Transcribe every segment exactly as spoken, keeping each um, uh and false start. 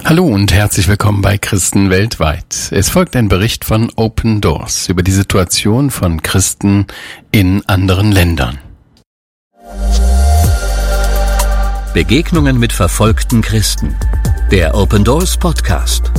Hallo und herzlich willkommen bei Christen weltweit. Es folgt ein Bericht von Open Doors über die Situation von Christen in anderen Ländern. Begegnungen mit verfolgten Christen. Der Open Doors Podcast.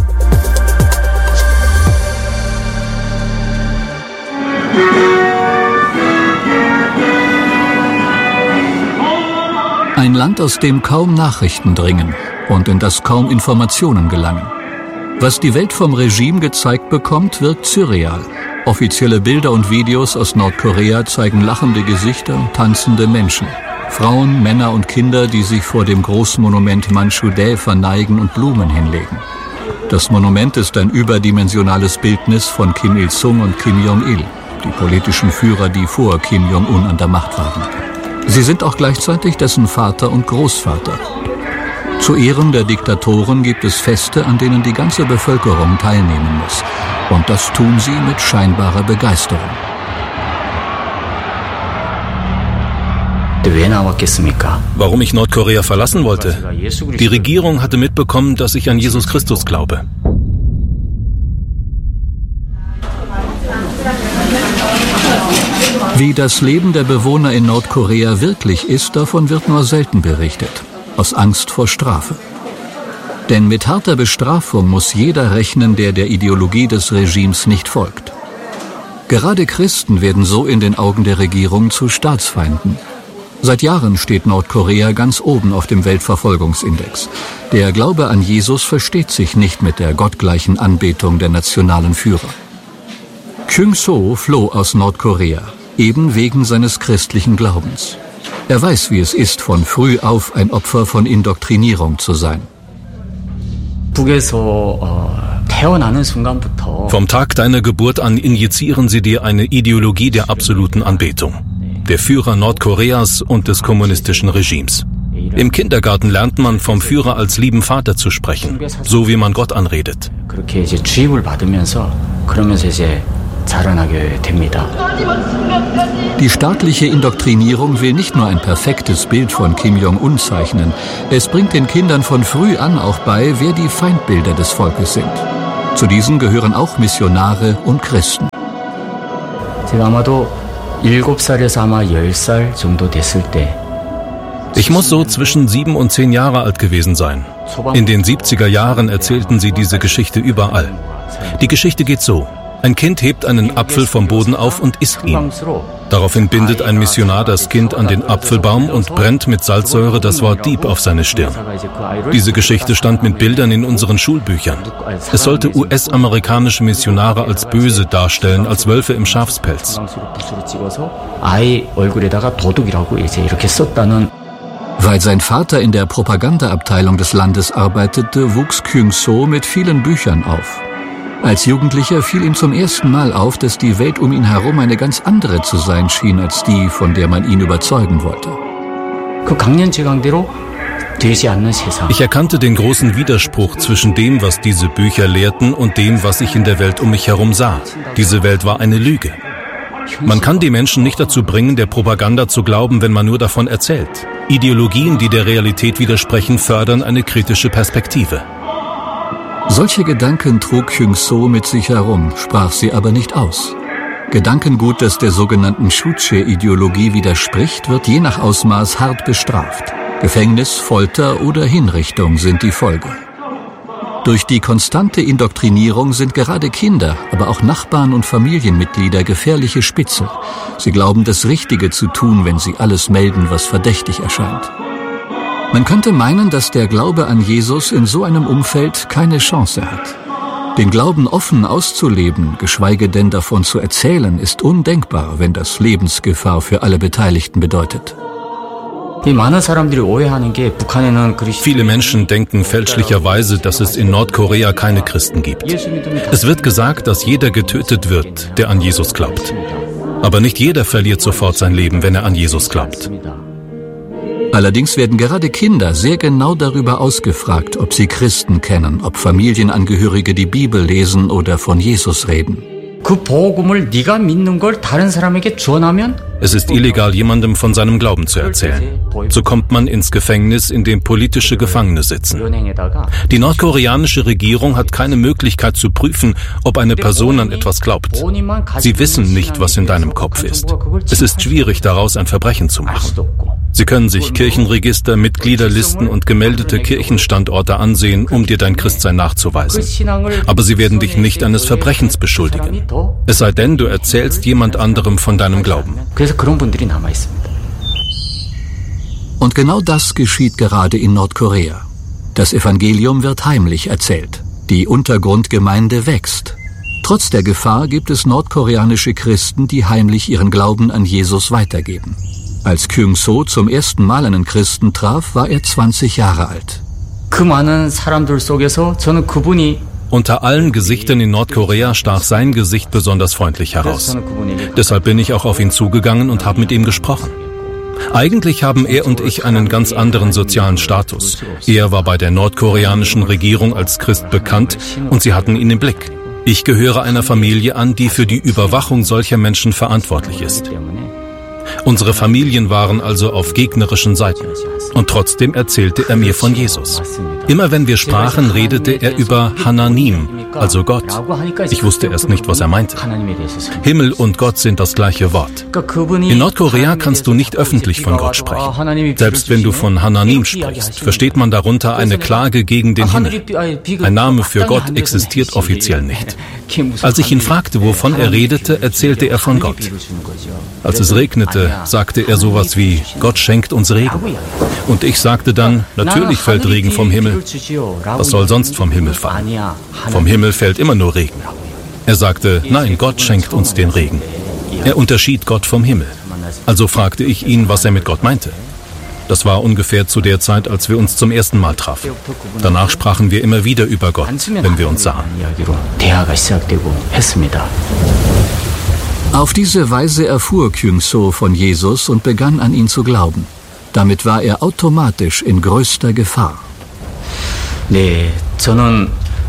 Ein Land, aus dem kaum Nachrichten dringen und in das kaum Informationen gelangen. Was die Welt vom Regime gezeigt bekommt, wirkt surreal. Offizielle Bilder und Videos aus Nordkorea zeigen lachende Gesichter, tanzende Menschen. Frauen, Männer und Kinder, die sich vor dem Großmonument Manchudae verneigen und Blumen hinlegen. Das Monument ist ein überdimensionales Bildnis von Kim Il-sung und Kim Jong-il, die politischen Führer, die vor Kim Jong-un an der Macht waren. Sie sind auch gleichzeitig dessen Vater und Großvater. Zu Ehren der Diktatoren gibt es Feste, an denen die ganze Bevölkerung teilnehmen muss. Und das tun sie mit scheinbarer Begeisterung. Warum ich Nordkorea verlassen wollte? Die Regierung hatte mitbekommen, dass ich an Jesus Christus glaube. Wie das Leben der Bewohner in Nordkorea wirklich ist, davon wird nur selten berichtet. Aus Angst vor Strafe. Denn mit harter Bestrafung muss jeder rechnen, der der Ideologie des Regimes nicht folgt. Gerade Christen werden so in den Augen der Regierung zu Staatsfeinden. Seit Jahren steht Nordkorea ganz oben auf dem Weltverfolgungsindex. Der Glaube an Jesus versteht sich nicht mit der gottgleichen Anbetung der nationalen Führer. Kyung-so floh aus Nordkorea, eben wegen seines christlichen Glaubens. Er weiß, wie es ist, von früh auf ein Opfer von Indoktrinierung zu sein. Vom Tag deiner Geburt an injizieren sie dir eine Ideologie der absoluten Anbetung, der Führer Nordkoreas und des kommunistischen Regimes. Im Kindergarten lernt man vom Führer als lieben Vater zu sprechen, so wie man Gott anredet. Die staatliche Indoktrinierung will nicht nur ein perfektes Bild von Kim Jong-un zeichnen, es bringt den Kindern von früh an auch bei, wer die Feindbilder des Volkes sind. Zu diesen gehören auch Missionare und Christen. Ich muss so zwischen sieben und zehn Jahre alt gewesen sein. In den siebziger Jahren erzählten sie diese Geschichte überall. Die Geschichte geht so. Ein Kind hebt einen Apfel vom Boden auf und isst ihn. Daraufhin bindet ein Missionar das Kind an den Apfelbaum und brennt mit Salzsäure das Wort Dieb auf seine Stirn. Diese Geschichte stand mit Bildern in unseren Schulbüchern. Es sollte U S-amerikanische Missionare als böse darstellen, als Wölfe im Schafspelz. Weil sein Vater in der Propagandaabteilung des Landes arbeitete, wuchs Kyung-so mit vielen Büchern auf. Als Jugendlicher fiel ihm zum ersten Mal auf, dass die Welt um ihn herum eine ganz andere zu sein schien, als die, von der man ihn überzeugen wollte. Ich erkannte den großen Widerspruch zwischen dem, was diese Bücher lehrten, und dem, was ich in der Welt um mich herum sah. Diese Welt war eine Lüge. Man kann die Menschen nicht dazu bringen, der Propaganda zu glauben, wenn man nur davon erzählt. Ideologien, die der Realität widersprechen, fördern eine kritische Perspektive. Solche Gedanken trug Kyung-so mit sich herum, sprach sie aber nicht aus. Gedankengut, das der sogenannten Juche-Ideologie widerspricht, wird je nach Ausmaß hart bestraft. Gefängnis, Folter oder Hinrichtung sind die Folge. Durch die konstante Indoktrinierung sind gerade Kinder, aber auch Nachbarn und Familienmitglieder gefährliche Spitzel. Sie glauben, das Richtige zu tun, wenn sie alles melden, was verdächtig erscheint. Man könnte meinen, dass der Glaube an Jesus in so einem Umfeld keine Chance hat. Den Glauben offen auszuleben, geschweige denn davon zu erzählen, ist undenkbar, wenn das Lebensgefahr für alle Beteiligten bedeutet. Viele Menschen denken fälschlicherweise, dass es in Nordkorea keine Christen gibt. Es wird gesagt, dass jeder getötet wird, der an Jesus glaubt. Aber nicht jeder verliert sofort sein Leben, wenn er an Jesus glaubt. Allerdings werden gerade Kinder sehr genau darüber ausgefragt, ob sie Christen kennen, ob Familienangehörige die Bibel lesen oder von Jesus reden. Es ist illegal, jemandem von seinem Glauben zu erzählen. So kommt man ins Gefängnis, in dem politische Gefangene sitzen. Die nordkoreanische Regierung hat keine Möglichkeit zu prüfen, ob eine Person an etwas glaubt. Sie wissen nicht, was in deinem Kopf ist. Es ist schwierig, daraus ein Verbrechen zu machen. Sie können sich Kirchenregister, Mitgliederlisten und gemeldete Kirchenstandorte ansehen, um dir dein Christsein nachzuweisen. Aber sie werden dich nicht eines Verbrechens beschuldigen. Es sei denn, du erzählst jemand anderem von deinem Glauben. Und genau das geschieht gerade in Nordkorea. Das Evangelium wird heimlich erzählt. Die Untergrundgemeinde wächst. Trotz der Gefahr gibt es nordkoreanische Christen, die heimlich ihren Glauben an Jesus weitergeben. Als Kyung-so zum ersten Mal einen Christen traf, war er zwanzig Jahre alt. Unter allen Gesichtern in Nordkorea stach sein Gesicht besonders freundlich heraus. Deshalb bin ich auch auf ihn zugegangen und habe mit ihm gesprochen. Eigentlich haben er und ich einen ganz anderen sozialen Status. Er war bei der nordkoreanischen Regierung als Christ bekannt und sie hatten ihn im Blick. Ich gehöre einer Familie an, die für die Überwachung solcher Menschen verantwortlich ist. Unsere Familien waren also auf gegnerischen Seiten. Und trotzdem erzählte er mir von Jesus. Immer wenn wir sprachen, redete er über Hananim, also Gott. Ich wusste erst nicht, was er meinte. Himmel und Gott sind das gleiche Wort. In Nordkorea kannst du nicht öffentlich von Gott sprechen. Selbst wenn du von Hananim sprichst, versteht man darunter eine Klage gegen den Himmel. Ein Name für Gott existiert offiziell nicht. Als ich ihn fragte, wovon er redete, erzählte er von Gott. Als es regnete, sagte er sowas wie, Gott schenkt uns Regen. Und ich sagte dann, natürlich fällt Regen vom Himmel. Was soll sonst vom Himmel fallen? Vom Himmel fällt immer nur Regen. Er sagte, nein, Gott schenkt uns den Regen. Er unterschied Gott vom Himmel. Also fragte ich ihn, was er mit Gott meinte. Das war ungefähr zu der Zeit, als wir uns zum ersten Mal trafen. Danach sprachen wir immer wieder über Gott, wenn wir uns sahen. Auf diese Weise erfuhr Kyung-so von Jesus und begann an ihn zu glauben. Damit war er automatisch in größter Gefahr. 네, 저는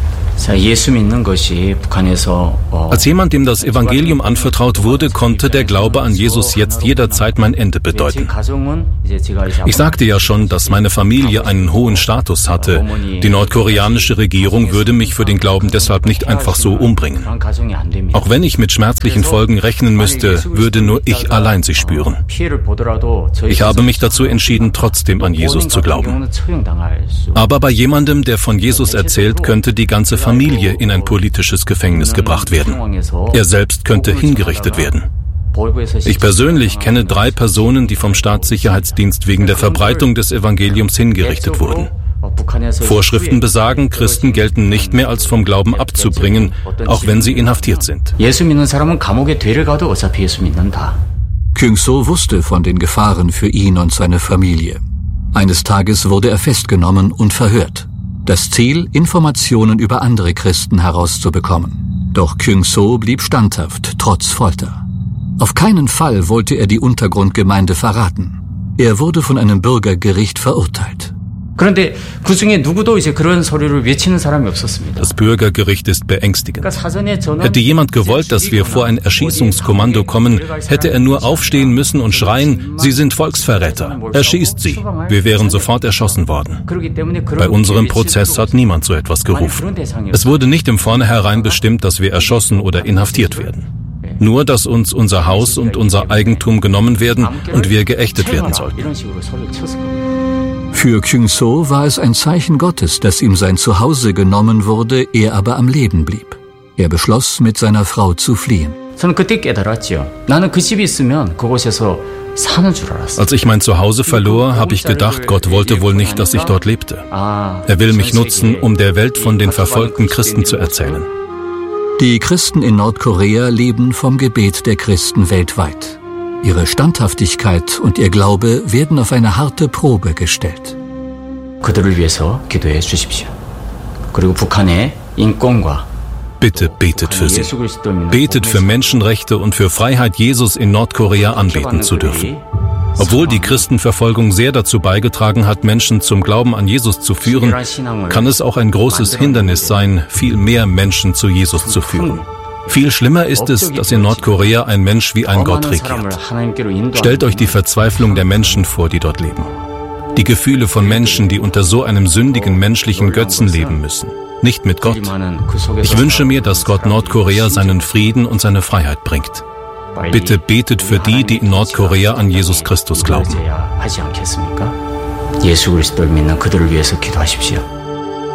Als jemand, dem das Evangelium anvertraut wurde, konnte der Glaube an Jesus jetzt jederzeit mein Ende bedeuten. Ich sagte ja schon, dass meine Familie einen hohen Status hatte. Die nordkoreanische Regierung würde mich für den Glauben deshalb nicht einfach so umbringen. Auch wenn ich mit schmerzlichen Folgen rechnen müsste, würde nur ich allein sie spüren. Ich habe mich dazu entschieden, trotzdem an Jesus zu glauben. Aber bei jemandem, der von Jesus erzählt, könnte die ganze Familie Familie in ein politisches Gefängnis gebracht werden. Er selbst könnte hingerichtet werden. Ich persönlich kenne drei Personen, die vom Staatssicherheitsdienst wegen der Verbreitung des Evangeliums hingerichtet wurden. Vorschriften besagen, Christen gelten nicht mehr als vom Glauben abzubringen, auch wenn sie inhaftiert sind. Kyung-so wusste von den Gefahren für ihn und seine Familie. Eines Tages wurde er festgenommen und verhört. Das Ziel, Informationen über andere Christen herauszubekommen. Doch Kyung-so blieb standhaft, trotz Folter. Auf keinen Fall wollte er die Untergrundgemeinde verraten. Er wurde von einem Bürgergericht verurteilt. Das Bürgergericht ist beängstigend. Hätte jemand gewollt, dass wir vor ein Erschießungskommando kommen, hätte er nur aufstehen müssen und schreien, Sie sind Volksverräter, erschießt sie. Wir wären sofort erschossen worden. Bei unserem Prozess hat niemand so etwas gerufen. Es wurde nicht im Vornherein bestimmt, dass wir erschossen oder inhaftiert werden. Nur, dass uns unser Haus und unser Eigentum genommen werden und wir geächtet werden sollten. Für Kyung-so war es ein Zeichen Gottes, dass ihm sein Zuhause genommen wurde, er aber am Leben blieb. Er beschloss, mit seiner Frau zu fliehen. Als ich mein Zuhause verlor, habe ich gedacht, Gott wollte wohl nicht, dass ich dort lebte. Er will mich nutzen, um der Welt von den verfolgten Christen zu erzählen. Die Christen in Nordkorea leben vom Gebet der Christen weltweit. Ihre Standhaftigkeit und ihr Glaube werden auf eine harte Probe gestellt. Bitte betet für sie. Betet für Menschenrechte und für Freiheit, Jesus in Nordkorea anbeten zu dürfen. Obwohl die Christenverfolgung sehr dazu beigetragen hat, Menschen zum Glauben an Jesus zu führen, kann es auch ein großes Hindernis sein, viel mehr Menschen zu Jesus zu führen. Viel schlimmer ist es, dass in Nordkorea ein Mensch wie ein Gott regiert. Stellt euch die Verzweiflung der Menschen vor, die dort leben. Die Gefühle von Menschen, die unter so einem sündigen menschlichen Götzen leben müssen. Nicht mit Gott. Ich wünsche mir, dass Gott Nordkorea seinen Frieden und seine Freiheit bringt. Bitte betet für die, die in Nordkorea an Jesus Christus glauben. 예수 그리스도를 믿는 그들을 위해서 기도하십시오.